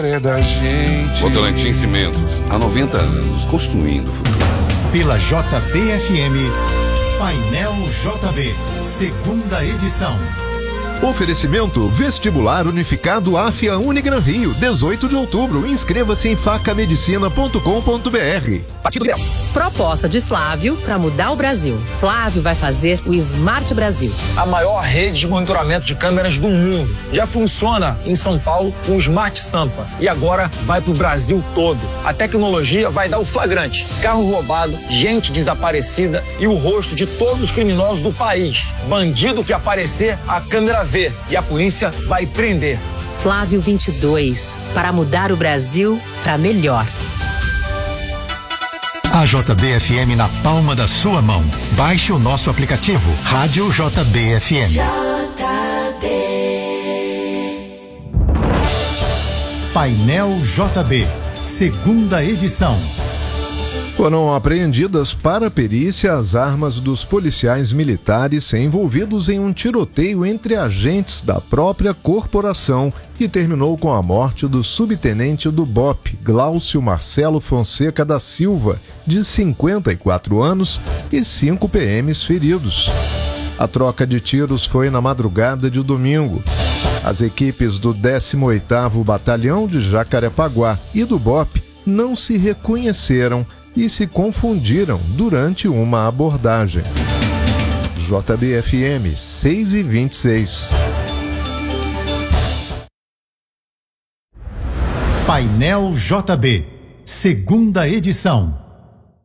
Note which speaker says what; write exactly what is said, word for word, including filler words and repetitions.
Speaker 1: É da gente.
Speaker 2: Votorantim Cimentos, há noventa anos, construindo o futuro.
Speaker 3: Pela J B F M, Painel J B, segunda edição.
Speaker 4: Oferecimento Vestibular Unificado AFIA Unigran Rio, dezoito de outubro. Inscreva-se em facamedicina ponto com ponto br.
Speaker 5: Partido Liberal. Proposta de Flávio para mudar o Brasil. Flávio vai fazer o Smart Brasil.
Speaker 6: A maior rede de monitoramento de câmeras do mundo. Já funciona em São Paulo com o Smart Sampa. E agora vai para o Brasil todo. A tecnologia vai dar o flagrante. Carro roubado, gente desaparecida e o rosto de todos os criminosos do país. Bandido que aparecer, a câmera vê e a polícia vai prender.
Speaker 5: Flávio vinte e dois, para mudar o Brasil para melhor.
Speaker 3: A J B F M na palma da sua mão. Baixe o nosso aplicativo Rádio J B F M. J B. Painel J B, segunda edição.
Speaker 4: Foram apreendidas para a perícia as armas dos policiais militares envolvidos em um tiroteio entre agentes da própria corporação que terminou com a morte do subtenente do B O P, Glaucio Marcelo Fonseca da Silva, de cinquenta e quatro anos, e cinco P Ms feridos. A troca de tiros foi na madrugada de domingo. As equipes do décimo oitavo Batalhão de Jacarepaguá e do B O P não se reconheceram e se confundiram durante uma abordagem. J B F M seis e vinte e seis.
Speaker 3: Painel J B, segunda edição.